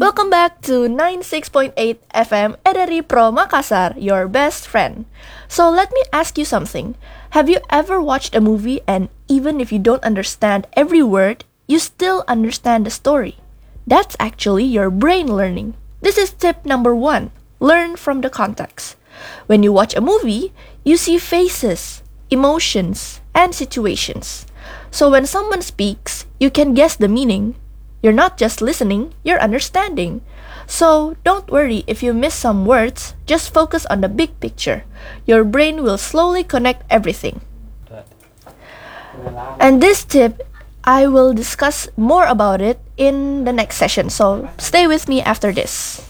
Welcome back to 96.8 FM Ederi Pro Makassar, your best friend. So let me ask you something. Have you ever watched a movie and even if you don't understand every word, you still understand the story? That's actually your brain learning. This is tip number 1. Learn from the context. When you watch a movie, you see faces, emotions, and situations. So when someone speaks, you can guess the meaning. You're not just listening, you're understanding. So don't worry if you miss some words, just focus on the big picture. Your brain will slowly connect everything. And this tip, I will discuss more about it in the next session, so stay with me after this.